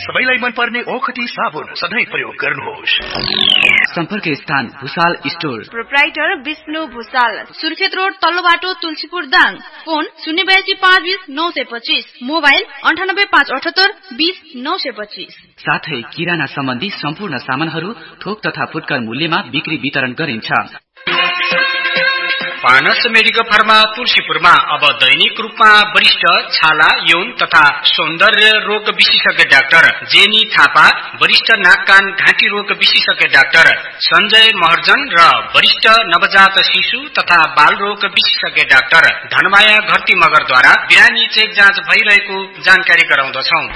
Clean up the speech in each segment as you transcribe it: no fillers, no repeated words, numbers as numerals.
सबैलाई मनपर्ने ओखटी साबुन सधैँ प्रयोग गर्नुहोस्। सम्पर्क स्थान Bhusal store, proprietor Vishnu Bhusal, Surkhet road तल्लो बाटो तुलसीपुर दाङ। Phone 082520 mobile 9858820925। साथै किराना सम्बन्धी सम्पूर्ण सामानहरू थोक तथा फुटकर मूल्यमा बिक्री वितरण गरिन्छ। पानस मेडिकल फार्मा तुलसीपुरमा अब दैनिक रूपमा वरिष्ठ छाला यौन तथा सौन्दर्य रोग विशेषज्ञ डाक्टर जेनी थापा, वरिष्ठ नाक कान घाँटी रोग विशेषज्ञ डाक्टर सञ्जय महर्जन र वरिष्ठ नवजात शिशु तथा बाल रोग विशेषज्ञ डाक्टर धनमाया घरती मगरद्वारा बिरामी चेक जाँच भइरहेको जानकारी गराउँदछौं।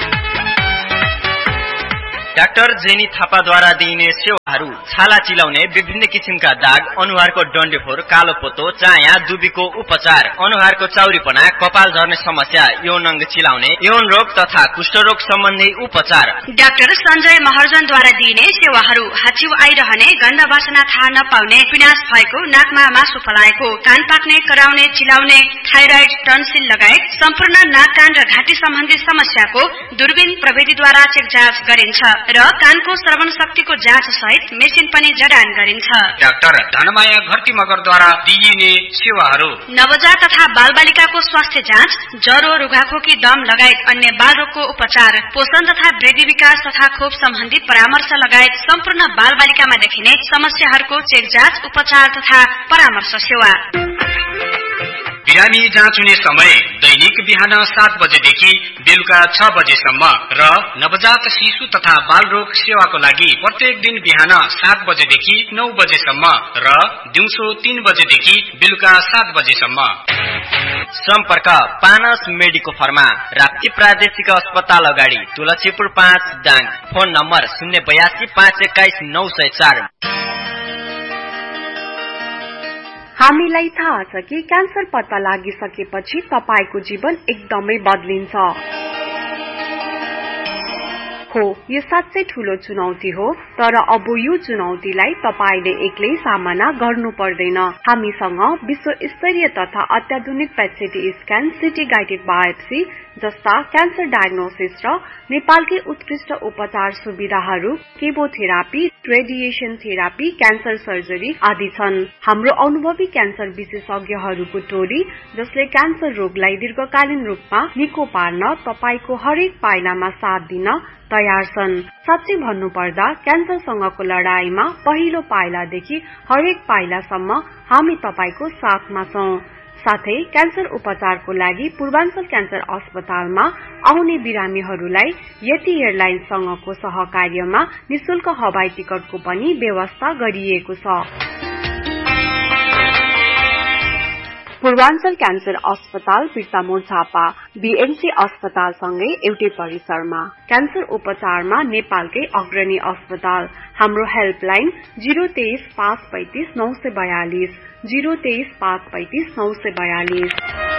डाक्टर जेनी थापाद्वारा दिइने सेवाहरू छाला चिलाउने, विभिन्न किसिमका दाग, अनुहारको डन्डेफोर, कालो पोतो, चाया, दुबीको उपचार, अनुहारको चाउरीपना, कपाल झर्ने समस्या, यौन अंग चिलाउने, यौन रोग तथा कुष्ठरोग सम्बन्धी उपचार। डाक्टर सञ्जय महर्जनद्वारा दिइने सेवाहरू हाचिउ आइरहने, गन्ध वासना थाहा नपाउने, पिनास भएको, नाकमा मासु पलाएको, कान पाक्ने, कराउने, चिलाउने, थाइराइड, टन्सिल लगायत सम्पूर्ण नाक कान र घाँटी सम्बन्धी समस्याको दूरबीन प्रविधिद्वारा चेक जाँच गरिन्छ र कानको श्रवण शक्तिको जाँच सहित मेसिन पनि जडान गरिन्छ। डाक्टर धनमाया घरती मगरद्वारा दिइने सेवाहरू नवजात तथा बालबालिकाको स्वास्थ्य जाँच, ज्वरो, रुघाखोकी, दम लगायत अन्य बाल रोगको उपचार, पोषण तथा वृद्धि विकास तथा खोप सम्बन्धी परामर्श लगायत सम्पूर्ण बालबालिकामा देखिने समस्याहरूको चेक जाँच, उपचार तथा परामर्श सेवा। बिरामी जाँच हुने समय दैनिक बिहान 7 बजेदेखि बेलुका 6 बजेसम्म र नवजात शिशु तथा बाल रोग सेवाको लागि प्रत्येक दिन बिहान 7 बजेदेखि 9 बजेसम्म र दिउँसो 3 बजेदेखि बेलुका 7 बजेसम्म। सम्पर्क पानस मेडिको फार्मा, राप्ती प्रादेशिक अस्पताल अगाडि, तुलसीपुर 5 दाङ। Phone number 082 521 904। हामीलाई थाहा छ कि क्यान्सर पत्ता लागिसकेपछि तपाईको जीवन एकदमै बदलिन्छ। हो, यो साँच्चै ठूलो चुनौती हो, तर अब यो चुनौतीलाई तपाईले एक्लै सामना गर्नु पर्दैन। हामीसँग विश्व स्तरीय तथा अत्याधुनिक पेट-सिटी स्क्यान, सिटी गाइडेड बायोप्सी जस्ता क्यान्सर डायग्नोसिस र नेपालकै उत्कृष्ट उपचार सुविधाहरू, chemotherapy, radiation therapy, cancer surgery आदि छन्। हाम्रो अनुभवी क्यान्सर विशेषज्ञहरूको टोली जसले क्यान्सर रोगलाई दीर्घकालीन रूपमा निको पार्न तपाईको हरेक पाइलामा साथ दिन तयार छन्। साच्चै भन्नुपर्दा क्यान्सरसँगको लडाईमा पहिलो पाइलादेखि हरेक पाइलासम्म हामी तपाईको साथमा छौं। साथै क्यान्सर उपचारको लागि पूर्वाञ्चल क्यान्सर अस्पतालमा आउने बिरामीहरूलाई यति एयरलाइन्ससँगको सहकार्यमा निशुल्क हवाई टिकटको पनि व्यवस्था गरिएको छ। पूर्वाञ्चल क्यान्सर अस्पताल बिर्तामोड झापा, बीएमसी अस्पतालसँगै एउटै परिसरमा। क्यान्सर उपचारमा नेपालकै अग्रणी अस्पताल। हाम्रो हेल्पलाइन 023 535 942 023 535 942।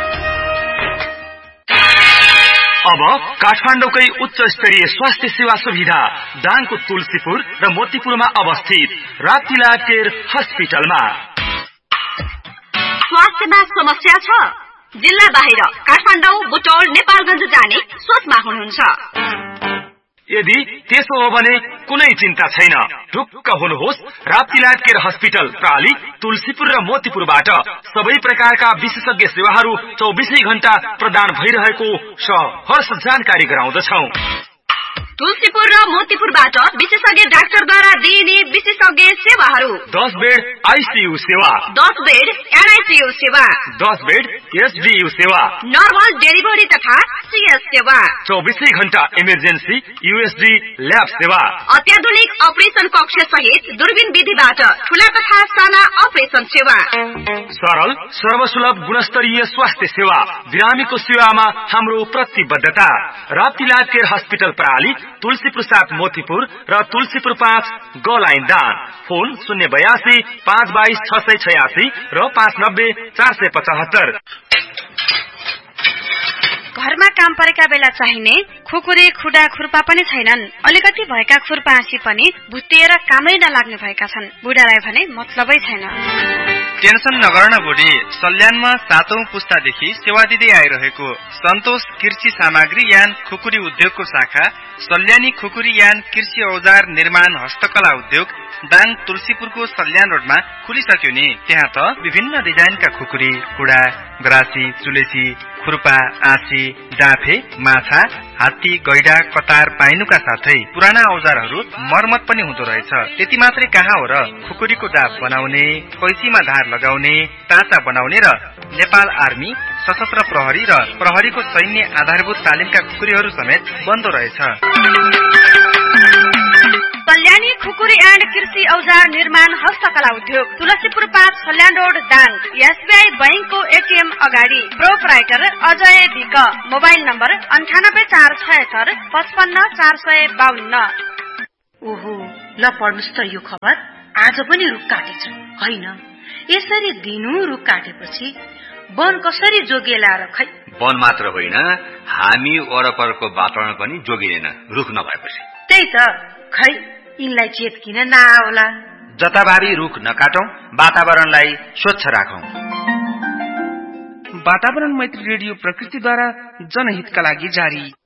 अब काठमाडौँकै उच्च स्तरीय स्वास्थ्य सेवा सुविधा दाङको तुलसीपुर र मोतीपुरमा अवस्थित राप्ती केयर हस्पिटलमा। स्वास्थ्यमा समस्या छ? जिल्ला बाहिर काठमाडौँ, बुटौल, नेपालगञ्ज जाने सोचमा हुनुहुन्छ? यदि त्यसो हो भने कुनै चिन्ता छैन। ढुक्क हुनुहोस्, राप्ती केयर हस्पिटल प्राली, तुलसीपुर र मोतीपुरबाट सबै प्रकारका विशेषज्ञ सेवाहरू 24 घण्टा प्रदान भइरहेको सहर्ष जानकारी गराउँदछौं। तुलसीपुर र मोतीपुरबाट विशेषज्ञ डाक्टरद्वारा दिइने विशेषज्ञ सेवाहरू: 10 बेड आईसीयू सेवा, 10 बेड एनआईसीयू सेवा, 10 बेड एसडीयू सेवा, नर्मल डेलिभरी तथा सीएस सेवा, 24 घण्टा इमर्जेन्सी यूएसडी ल्याब सेवा, अत्याधुनिक अपरेसन कक्ष सहित दूरबीन विधिबाट ठूला तथा साना अपरेसन सेवा, सरल सर्वसुलभ गुणस्तरीय स्वास्थ्य सेवा। बिरामीको सेवामा हाम्रो प्रतिबद्धता। राप्ती केयर हस्पिटल प्राली, तुलसीपुर 7 मोतीपुर र तुलसीपुर 5 गलाइन दाङ। फोन 082 522 686 र 590 475। घरमा काम परेका बेला चाहिने खुकुरे, खुडा, खुर्पा पनि छैनन्। अलिकति भएका खुर्पा हाँसी पनि भुत्तिएर कामै नलाग्ने भएका छन्। बुढालाई भने मतलबै छैन। टेन्सन नगर्न बुढी, सल्यानमा 7औं पुस्तादेखि सेवा दिँदै आइरहेको सन्तोष कृषि सामग्री यान खुकुरी उद्योगको शाखा सल्यानी खुकुरी यान कृषि औजार निर्माण हस्तकला उद्योग दाङ तुलसीपुरको सल्यान रोडमा खुलिसक्यो नि। त्यहाँ त विभिन्न डिजाइनका खुकुरी, कुडा, गरासी, चुलेसी, खुर्पा, आँसी, डाँफे, माछा, हात्ती, गैडा, कतार पाइनुका साथै पुराना औजारहरू मर्मत पनि हुँदो रहेछ। त्यति मात्रै कहाँ हो र, खुकुरीको डाब बनाउने, कैँचीमा धार लगाउने, टाँचा बनाउने र नेपाल आर्मी, सशस्त्र प्रहरी र प्रहरीको सैन्य आधारभूत तालिमका खुकुरीहरू समेत बन्दो रहेछ। सल्यानी खुकुरी एन्ड कृषि औजार निर्माण हस्तकला उद्योग तुलसीपुर 5 सल्यान रोड दाङ एसबीआई बैंकको एटीएम अगाडि proprietor Ajay week mobile number 9846 55452। ओहो ल पढ्नुस् त यो खबर। आज पनि रुख काटेछ हैन, यसरी दिनु रुख काटेपछि वन कसरी जोगिएला र खै। वन मात्र होइन, हामी वरपरको वातावरण पनि जोगिएन रुख नभएपछि। त्यही त, खै यिनलाई चेत किन नआउला। जताभावी रुख नकाटौं, वातावरणलाई स्वच्छ राखौं। वातावरण मैत्री रेडियो प्रकृतिद्वारा जनहितका लागि जारी।